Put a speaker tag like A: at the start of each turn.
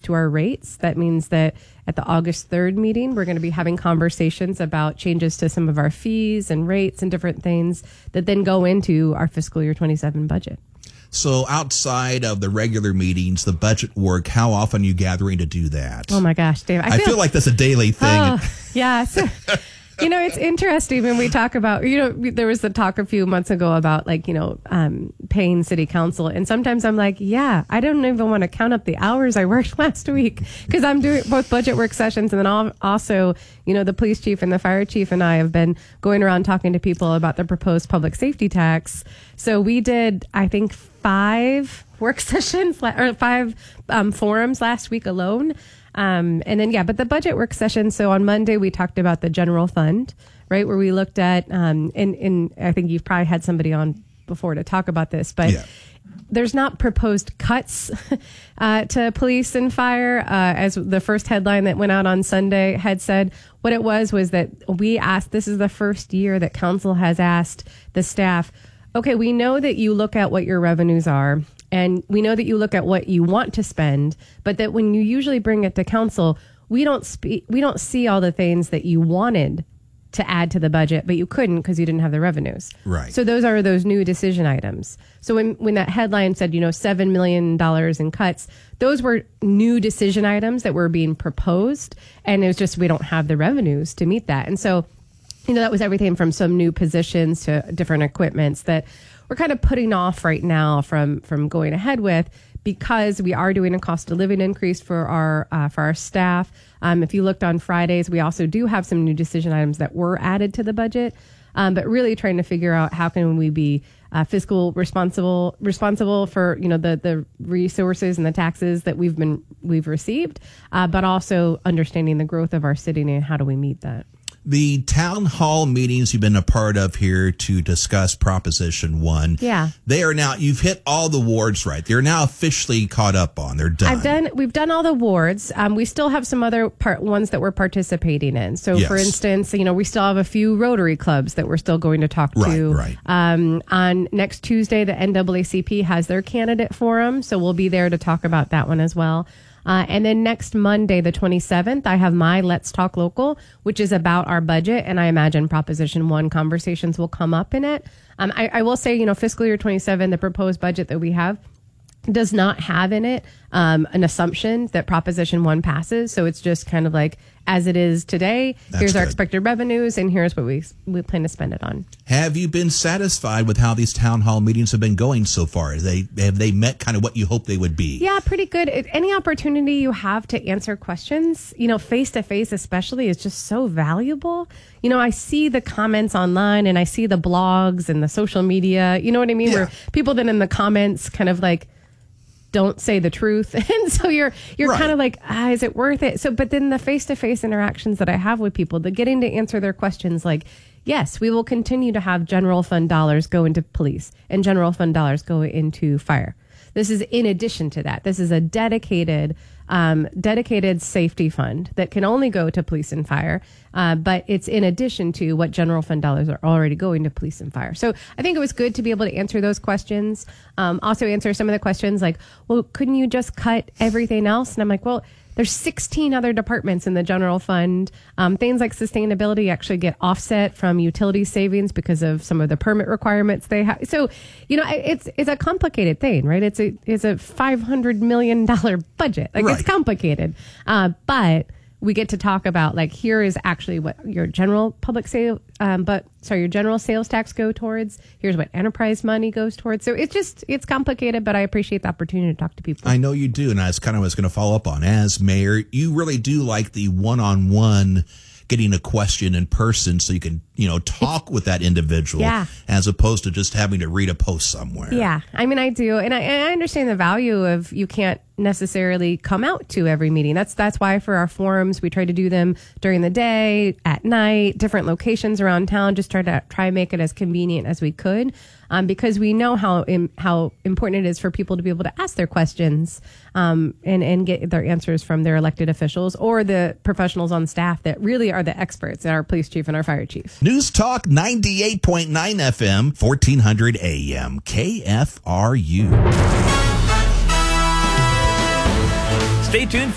A: to our rates. That means that at the August 3rd meeting, we're going to be having conversations about changes to some of our fees and rates and different things that then go into our fiscal year 27 budget.
B: So outside of the regular meetings, the budget work, how often are you gathering to do that?
A: Oh, my gosh, Dave.
B: I feel like that's a daily thing.
A: Oh, yeah. So, it's interesting when we talk about, there was the talk a few months ago about paying city council. And sometimes I'm like, yeah, I don't even want to count up the hours I worked last week because I'm doing both budget work sessions. And then also, the police chief and the fire chief and I have been going around talking to people about the proposed public safety tax. So we did, I think, 5 work sessions or 5 forums last week alone. But the budget work session. So on Monday, we talked about the general fund, right? Where we looked at, and I think you've probably had somebody on before to talk about this, but there's not proposed cuts to police and fire, as the first headline that went out on Sunday had said. What it was that we asked, this is the first year that council has asked the staff, okay, we know that you look at what your revenues are, and we know that you look at what you want to spend, but that when you usually bring it to council, we don't see all the things that you wanted to add to the budget, but you couldn't because you didn't have the revenues.
B: Right.
A: So those are those new decision items. So when that headline said, $7 million in cuts, those were new decision items that were being proposed. And it was just, we don't have the revenues to meet that. And so, that was everything from some new positions to different equipments that we're kind of putting off right now from going ahead with, because we are doing a cost of living increase for our staff. If you looked on Fridays, we also do have some new decision items that were added to the budget, but really trying to figure out how can we be fiscal responsible for the resources and the taxes that we've received, but also understanding the growth of our city and how do we meet that.
B: The town hall meetings you've been a part of here to discuss Proposition 1.
A: Yeah.
B: They are now, you've hit all the wards, right? They're now officially caught up on. They're done.
A: We've done all the wards. We still have some other ones that we're participating in. So, for instance, we still have a few Rotary clubs that we're still going to talk to.
B: Right.
A: On next Tuesday, the NAACP has their candidate forum. So we'll be there to talk about that one as well. And then next Monday, the 27th, I have my Let's Talk Local, which is about our budget. And I imagine Proposition 1 conversations will come up in it. I will say, fiscal year 27, the proposed budget that we have does not have in it an assumption that Proposition 1 passes. So it's just kind of like, as it is today, here's our expected revenues, and here's what we plan to spend it on.
B: Have you been satisfied with how these town hall meetings have been going so far? Have they met kind of what you hoped they would be?
A: Yeah, pretty good. Any opportunity you have to answer questions, face-to-face especially, is just so valuable. I see the comments online, and I see the blogs and the social media, you know what I mean? Yeah. Where people then in the comments kind of like, don't say the truth. And so you're right. Kind of like, is it worth it? So, but then the face-to-face interactions that I have with people, the getting to answer their questions, like, yes, we will continue to have general fund dollars go into police and general fund dollars go into fire. This is in addition to that. This is a dedicated safety fund that can only go to police and fire, but it's in addition to what general fund dollars are already going to police and fire. So I think it was good to be able to answer those questions. Also answer some of the questions like, well, couldn't you just cut everything else? And I'm like, well, there's 16 other departments in the general fund. Things like sustainability actually get offset from utility savings because of some of the permit requirements they have. So, it's a complicated thing, right? It's a $500 million budget. Like, right. It's complicated. But we get to talk about, like, here is actually what your general your general sales tax go towards. Here's what enterprise money goes towards. So it's complicated, but I appreciate the opportunity to talk to people.
B: I know you do. And I was going to follow up on, as mayor, you really do like the one-on-one getting a question in person so you can, talk with that individual, as opposed to just having to read a post somewhere.
A: Yeah, I mean, I do. And I understand the value of, you can't necessarily come out to every meeting. That's why for our forums, we try to do them during the day, at night, different locations around town, just try and make it as convenient as we could. Because we know how important it is for people to be able to ask their questions and get their answers from their elected officials or the professionals on staff that really are the experts, our police chief and our fire chief.
B: News Talk 98.9 FM, 1400 AM, KFRU.
C: Stay tuned.